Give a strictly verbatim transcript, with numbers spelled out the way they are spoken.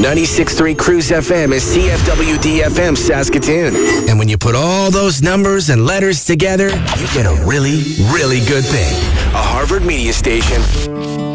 ninety-six point three Cruise F M is C F W D F M Saskatoon. And when you put all those numbers and letters together, you get a really, really good thing. A Harvard media station.